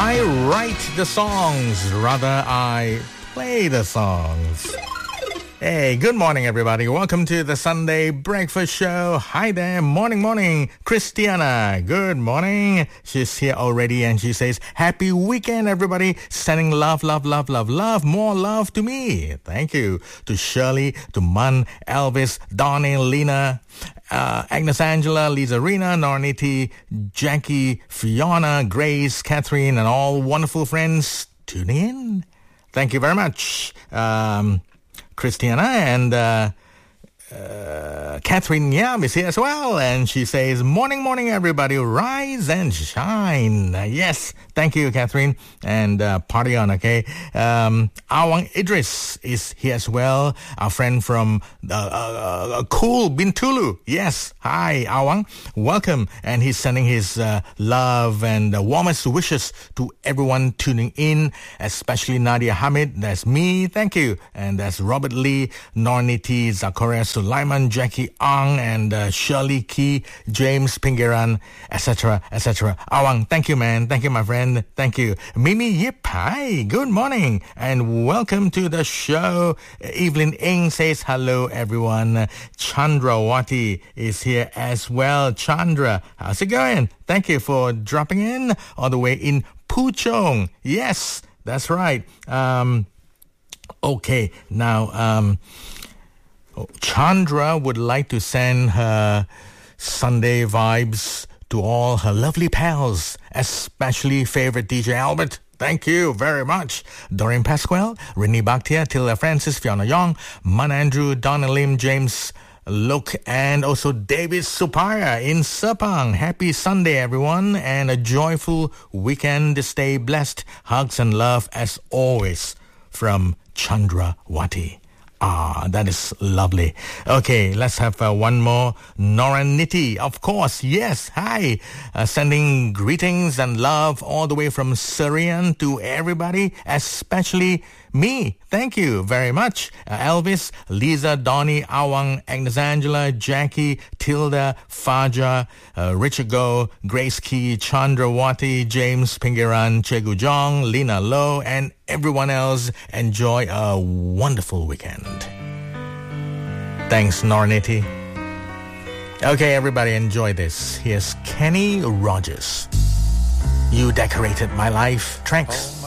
I write the songs, rather I play the songs. Hey, good morning, everybody. Welcome to the Sunday Breakfast Show. Hi there. Morning. Christiana, good morning. She's here already and she says, happy weekend, everybody. Sending love. More love to me. Thank you. To Shirley, to Mun, Elvis, Donnie, Lena, Agnes Angela, Lisa Rena, Norniti, Jackie, Fiona, Grace, Catherine, and all wonderful friends tuning in. Thank you very much. Christiana and Catherine Yam is here as well, and she says, morning, everybody, rise and shine. Yes, thank you, Catherine, and party on, okay? Awang Idris is here as well, our friend from cool Bintulu. Yes, hi, Awang, welcome, and he's sending his love and warmest wishes to everyone tuning in, especially Nadia Hamid, that's me, thank you, and that's Robert Lee, Norniti, Zakaria Sulaiman, Jackie Ang, and Shirley Key, James Pingiran, etc. Awang, thank you, man. Thank you, my friend. Thank you. Mimi Yip, hi. Good morning and welcome to the show. Evelyn Ng says hello, everyone. Chandra Wati is here as well. Chandra, how's it going? Thank you for dropping in all the way in Puchong. Yes, that's right. Okay, now, Chandra would like to send her Sunday vibes to all her lovely pals, especially favorite DJ Albert. Thank you very much. Doreen Pasquale, Rini Bhatia, Tilda Francis, Fiona Young, Man Andrew, Donna Lim, James Luke, and also David Supaya in Sepang. Happy Sunday, everyone, and a joyful weekend. Stay blessed. Hugs and love as always from Chandra Wati. Ah, that is lovely. Okay, let's have one more. Noraniti, of course. Yes, hi. Sending greetings and love all the way from Syrian to everybody, especially me. Thank you very much. Elvis, Lisa, Donnie, Awang, Agnes Angela, Jackie, Tilda, Faja, Richard Go, Grace Key, Chandra Wati, James Pingiran, Chegu Jong, Lena Low, and everyone else. Enjoy a wonderful weekend. Thanks, Norniti. Okay, everybody, enjoy this. Here's Kenny Rogers. You decorated my life. Thanks.